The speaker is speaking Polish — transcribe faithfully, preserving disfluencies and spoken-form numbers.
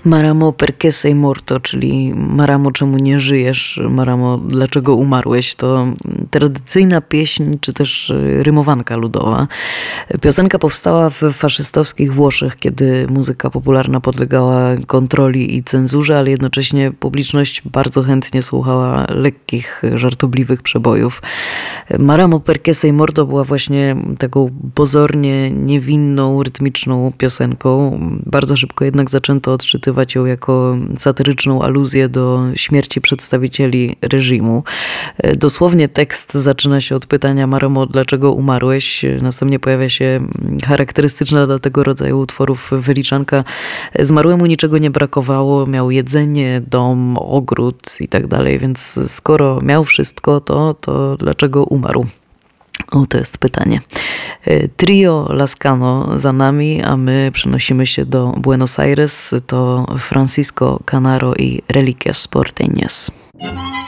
Maramo perché sei morto, czyli Maramo, czemu nie żyjesz, Maramo, dlaczego umarłeś, to tradycyjna pieśń, czy też rymowanka ludowa. Piosenka powstała w faszystowskich Włoszech, kiedy muzyka popularna podlegała kontroli i cenzurze, ale jednocześnie publiczność bardzo chętnie słuchała lekkich, żartobliwych przebojów. Maramo perché sei morto była właśnie taką pozornie niewinną, rytmiczną piosenką. Bardzo szybko jednak zaczęto odczytywać ją jako satyryczną aluzję do śmierci przedstawicieli reżimu. Dosłownie tekst zaczyna się od pytania: Maramo, dlaczego umarłeś? Następnie pojawia się charakterystyczna dla tego rodzaju utworów wyliczanka: zmarłemu niczego nie brakowało, miał jedzenie, dom, ogród i tak dalej, więc skoro miał wszystko, to, to dlaczego umarł? O, to jest pytanie. Trio Lascano za nami, a my przenosimy się do Buenos Aires. To Francisco Canaro i Reliquias Porteñas.